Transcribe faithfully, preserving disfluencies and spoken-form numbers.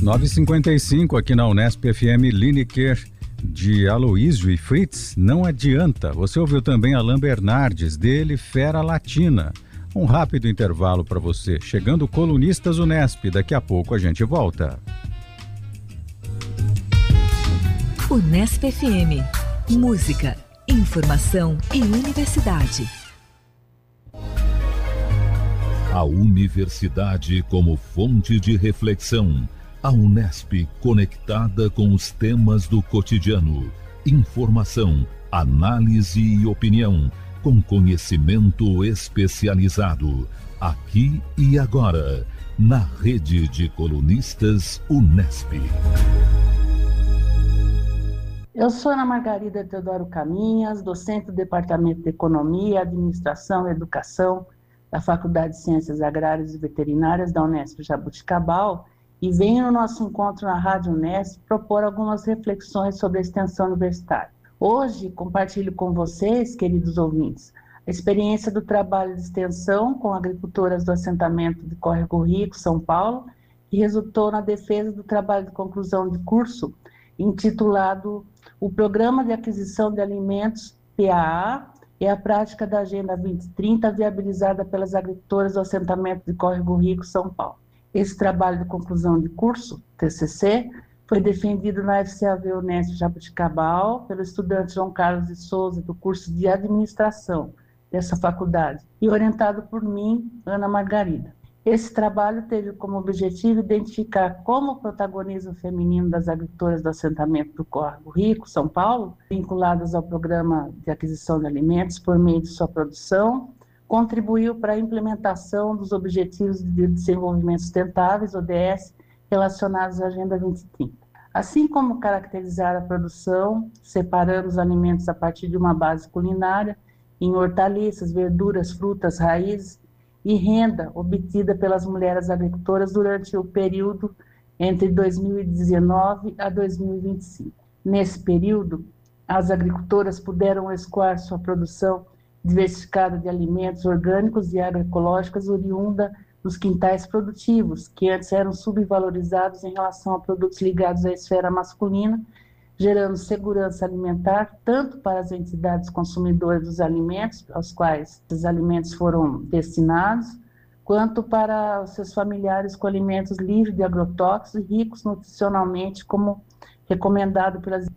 nove e cinquenta e cinco aqui na Unesp F M. Lineker, de Aloysio e Fritz, Não Adianta. Você ouviu também Alain Bernardes, dele Fera Latina. Um rápido intervalo para você. Chegando Colunistas Unesp, daqui a pouco a gente volta. Unesp F M. Música, informação e universidade. A universidade como fonte de reflexão. A Unesp conectada com os temas do cotidiano. Informação, análise e opinião, com conhecimento especializado. Aqui e agora, na rede de colunistas Unesp. Eu sou Ana Margarida Teodoro Caminhas, docente do Departamento de Economia, Administração e Educação da Faculdade de Ciências Agrárias e Veterinárias da Unesp Jaboticabal, e venho no nosso encontro na Rádio Unesp propor algumas reflexões sobre a extensão universitária. Hoje, compartilho com vocês, queridos ouvintes, a experiência do trabalho de extensão com agricultoras do assentamento de Córrego Rico, São Paulo, que resultou na defesa do trabalho de conclusão de curso intitulado O Programa de Aquisição de Alimentos, P A A, e a prática da Agenda vinte trinta, viabilizada pelas agricultoras do assentamento de Córrego Rico, São Paulo. Esse trabalho de conclusão de curso, T C C, foi defendido na F C A V Unesp Jaboticabal pelo estudante João Carlos de Souza, do curso de Administração dessa faculdade, e orientado por mim, Ana Margarida. Esse trabalho teve como objetivo identificar como o protagonismo feminino das agricultoras do assentamento do Córrego Rico, São Paulo, vinculadas ao Programa de Aquisição de Alimentos por meio de sua produção, contribuiu para a implementação dos Objetivos de Desenvolvimento Sustentáveis, O D S, relacionados à Agenda vinte trinta. Assim como caracterizar a produção, separando os alimentos a partir de uma base culinária, em hortaliças, verduras, frutas, raízes, e renda obtida pelas mulheres agricultoras durante o período entre dois mil e dezenove a dois mil e vinte e cinco. Nesse período, as agricultoras puderam escoar sua produção diversificada de alimentos orgânicos e agroecológicos oriunda dos quintais produtivos, que antes eram subvalorizados em relação a produtos ligados à esfera masculina, gerando segurança alimentar tanto para as entidades consumidoras dos alimentos, aos quais esses alimentos foram destinados, quanto para os seus familiares com alimentos livres de agrotóxicos e ricos nutricionalmente, como recomendado pelas